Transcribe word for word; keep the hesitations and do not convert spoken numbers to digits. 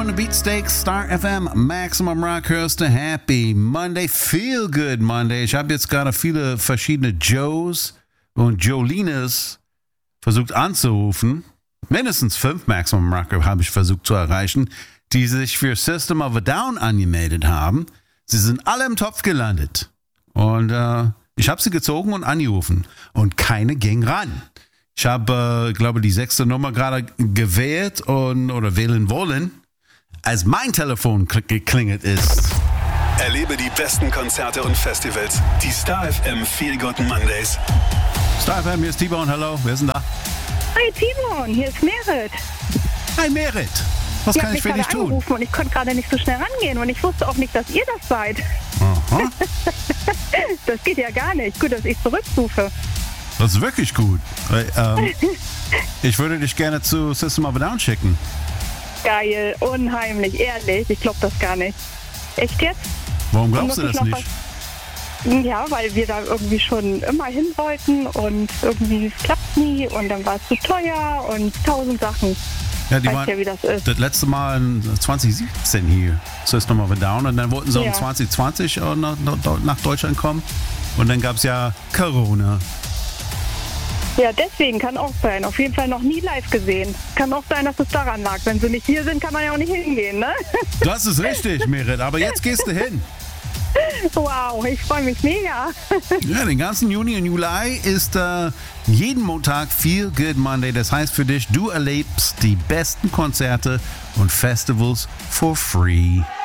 On the Beatsteaks, Star F M, Maximum Rock, hörst du Happy Monday, Feel Good Monday. Ich habe jetzt gerade viele verschiedene Joes und Jolines versucht anzurufen. Mindestens fünf Maximum Rocker habe ich versucht zu erreichen, die sich für System of a Down angemeldet haben. Sie sind alle im Topf gelandet. Und äh, ich habe sie gezogen und angerufen. Und keine ging ran. Ich habe, äh, glaube die sechste Nummer gerade gewählt und, oder wählen wollen, als mein Telefon geklingelt ist. Erlebe die besten Konzerte und Festivals. Die Star F M Feel Good Mondays. Star F M, hier ist T-Bone. Hallo, wer ist denn da? Hi T-Bone, hier ist Merit. Hi Merit. Was ich kann ich für dich tun? Angerufen und ich konnte gerade nicht so schnell rangehen und ich wusste auch nicht, dass ihr das seid. Aha. Das geht ja gar nicht. Gut, dass ich zurückrufe. Das ist wirklich gut. Ähm, ich würde dich gerne zu System of a Down schicken. Geil, unheimlich, ehrlich. Ich glaube das gar nicht. Echt jetzt? Warum glaubst du das nicht? Was? Ja, weil wir da irgendwie schon immer hin wollten und irgendwie es klappt nie und dann war es zu teuer und tausend Sachen. Ja, die weißt waren ja, wie das ist. Das letzte Mal in zwanzig siebzehn hier, System of a Down, und dann wollten sie Ja. um zwanzig zwanzig nach, nach Deutschland kommen und dann gab es ja Corona. Ja, deswegen kann auch sein. Auf jeden Fall noch nie live gesehen. Kann auch sein, dass es daran lag. Wenn sie nicht hier sind, kann man ja auch nicht hingehen, ne? Das ist richtig, Merit, aber jetzt gehst du hin. Wow, ich freue mich mega. Ja, den ganzen Juni und Juli ist äh, jeden Montag Feel Good Monday. Das heißt für dich, du erlebst die besten Konzerte und Festivals for free.